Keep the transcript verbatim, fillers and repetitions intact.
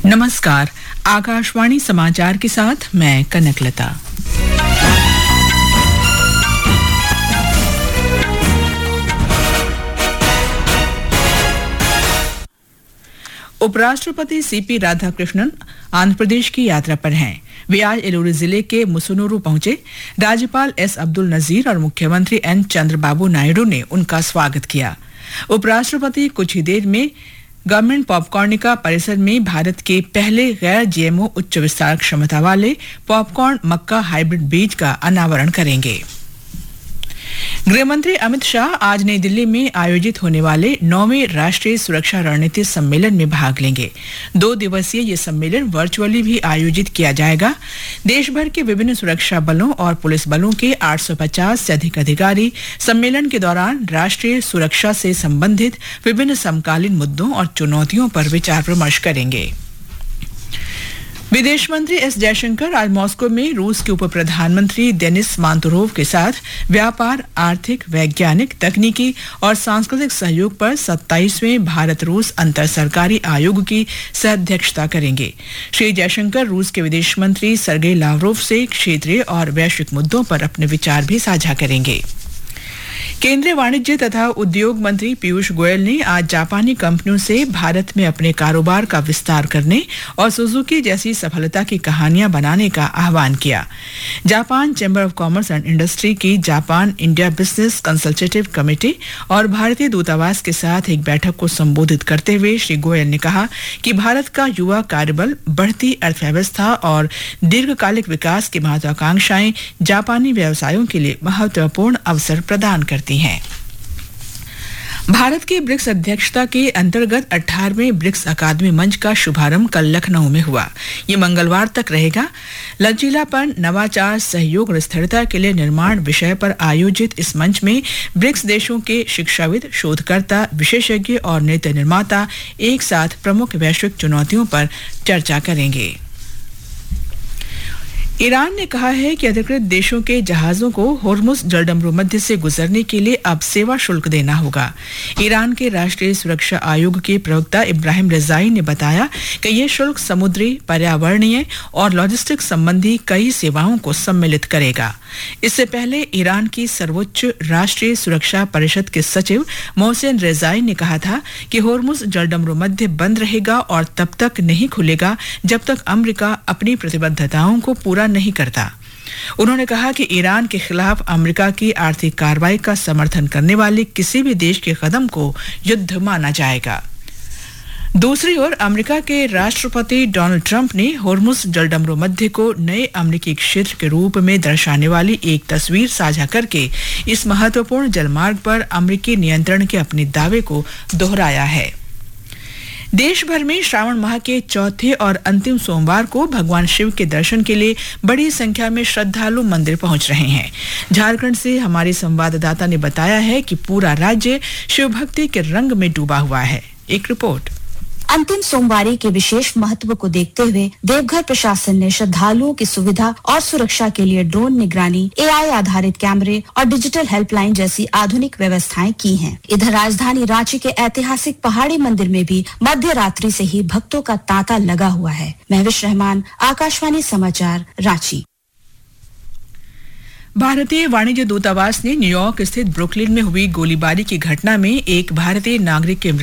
नमस्कार, आकाशवाणी समाचार के साथ मैं कनकलता। उपराष्ट्रपति सीपी राधाकृष्णन आंध्र प्रदेश की यात्रा पर हैं। वे आज एलूरू जिले के मुसुनूरू पहुंचे। राज्यपाल एस अब्दुल नजीर और मुख्यमंत्री एन चंद्रबाबू नायडू ने उनका स्वागत किया। उपराष्ट्रपति कुछ ही देर में गवर्नमेंट पॉपकॉर्निका परिसर में भारत के पहले गैर जीएमओ उच्च विस्तार क्षमता वाले पॉपकॉर्न मक्का हाइब्रिड बीज का अनावरण करेंगे। गृहमंत्री अमित शाह आज नई दिल्ली में आयोजित होने वाले नौवें राष्ट्रीय सुरक्षा रणनीति सम्मेलन में भाग लेंगे। दो दिवसीय ये सम्मेलन वर्चुअली भी आयोजित किया जाएगा। देश भर के विभिन्न सुरक्षा बलों और पुलिस बलों के आठ सौ पचास से अधिक अधिकारी सम्मेलन के दौरान राष्ट्रीय सुरक्षा से संबंधित विभिन्न समकालीन मुद्दों और चुनौतियों पर विचार विमर्श करेंगे। विदेश मंत्री एस जयशंकर आज मॉस्को में रूस के उप प्रधानमंत्री देनिस मांतुरोव के साथ व्यापार, आर्थिक, वैज्ञानिक, तकनीकी और सांस्कृतिक सहयोग पर सत्ताईसवें भारत रूस अंतर सरकारी आयोग की सह-अध्यक्षता करेंगे। श्री जयशंकर रूस के विदेश मंत्री सर्गेई लावरोव से क्षेत्रीय और वैश्विक मुद्दों पर अपने विचार भी साझा करेंगे। केंद्रीय वाणिज्य तथा उद्योग मंत्री पीयूष गोयल ने आज जापानी कंपनियों से भारत में अपने कारोबार का विस्तार करने और सुजुकी जैसी सफलता की कहानियां बनाने का आह्वान किया। Japan chamber of commerce and industry की Japan India business consultative committee और भारतीय दूतावास के साथ एक बैठक को संबोधित करते हुए श्री गोयल ने कहा कि भारत का युवा कार्यबल, बढ़ती अर्थव्यवस्था और दीर्घकालिक विकास की महत्वाकांक्षाएं जापानी व्यवसायों के लिए महत्वपूर्ण अवसर प्रदान करती हैं। भारत की ब्रिक्स अध्यक्षता के अंतर्गत अठारहवें ब्रिक्स अकादमी मंच का शुभारंभ कल लखनऊ में हुआ। ये मंगलवार तक रहेगा। लचीलापन, नवाचार, सहयोग और स्थिरता के लिए निर्माण विषय पर आयोजित इस मंच में ब्रिक्स देशों के शिक्षाविद, शोधकर्ता, विशेषज्ञ और नीति निर्माता एक साथ प्रमुख वैश्विक चुनौतियों पर चर्चा करेंगे। ईरान ने कहा है कि अधिकृत देशों के जहाजों को होर्मुज जलडमरू मध्य से गुजरने के लिए अब सेवा शुल्क देना होगा। ईरान के राष्ट्रीय सुरक्षा आयोग के प्रवक्ता इब्राहिम रिजाई ने बताया कि यह शुल्क समुद्री, पर्यावरणीय और लॉजिस्टिक संबंधी कई सेवाओं को सम्मिलित करेगा। इससे पहले ईरान की सर्वोच्च राष्ट्रीय सुरक्षा परिषद के सचिव मोहसिन रेजाई ने कहा था कि होर्मुज जलडमरू मध्य बंद रहेगा और तब तक नहीं खुलेगा जब तक अमेरिका अपनी प्रतिबद्धताओं को पूरा नहीं करता। उन्होंने कहा कि ईरान के खिलाफ अमेरिका की आर्थिक कार्रवाई का समर्थन करने वाले किसी भी देश के कदम को युद्ध माना जाएगा। दूसरी ओर अमेरिका के राष्ट्रपति डोनाल्ड ट्रंप ने होर्मुज जलडमरू मध्य को नए अमेरिकी क्षेत्र के रूप में दर्शाने वाली एक तस्वीर साझा करके इस महत्वपूर्ण जलमार्ग पर अमेरिकी नियंत्रण के अपने दावे को दोहराया है। देश भर में श्रावण माह के चौथे और अंतिम सोमवार को भगवान शिव के दर्शन के लिए बड़ी संख्या में श्रद्धालु मंदिर पहुंच रहे हैं। झारखंड से हमारे संवाददाता ने बताया है कि पूरा राज्य शिव भक्ति के रंग में डूबा हुआ है। एक रिपोर्ट। अंतिम सोमवारी के विशेष महत्व को देखते हुए देवघर प्रशासन ने श्रद्धालुओं की सुविधा और सुरक्षा के लिए ड्रोन निगरानी, एआई आधारित कैमरे और डिजिटल हेल्पलाइन जैसी आधुनिक व्यवस्थाएं की हैं। इधर राजधानी रांची के ऐतिहासिक पहाड़ी मंदिर में भी मध्य रात्रि से ही भक्तों का तांता लगा हुआ है। महविश रहमान, आकाशवाणी समाचार, रांची। भारतीय वाणिज्य दूतावास ने न्यूयॉर्क स्थित ब्रुकलिन में हुई गोलीबारी की घटना में एक भारतीय नागरिक के